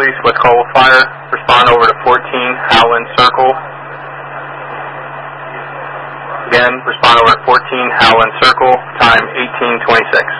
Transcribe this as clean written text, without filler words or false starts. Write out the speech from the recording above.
Series with coal fire. Respond over to 14 Howland Circle. Again, respond over to 14 Howland Circle, time 18:26.